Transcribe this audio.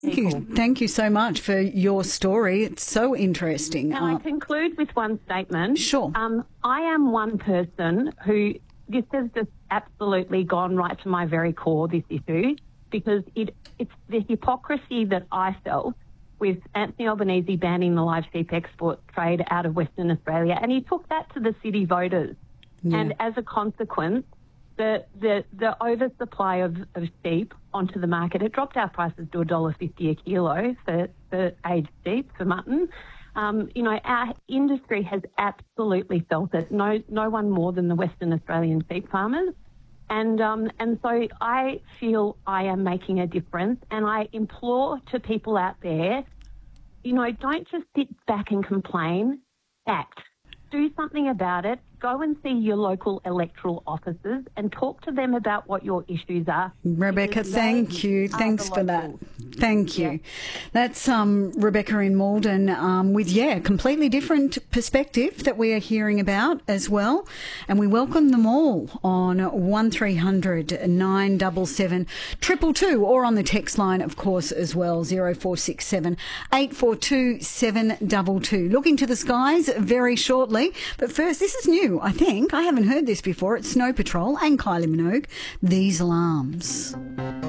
Thank you so much for your story. It's so interesting. Can I conclude with one statement? Sure. I am one person who this has just absolutely gone right to my very core, this issue, because it's the hypocrisy that I felt with Anthony Albanese banning the live sheep export trade out of Western Australia. And he took that to the city voters. Yeah. And as a consequence, the oversupply of sheep onto the market, it dropped our prices to $1.50 a kilo for aged sheep, for mutton. Our industry has absolutely felt it. No one more than the Western Australian sheep farmers. And so I feel I am making a difference, and I implore to people out there, don't just sit back and complain, act. Do something about it. Go and see your local electoral officers and talk to them about what your issues are. Rebecca, thank you. Thanks for that. Thank you. Yeah. That's Rebecca in Maldon with, completely different perspective that we are hearing about as well. And we welcome them all on 1300 977 222 or on the text line, of course, as well, 0467 842 722. Looking to the skies very shortly. But first, this is new. I think I haven't heard this before. It's Snow Patrol and Kylie Minogue. These Alarms.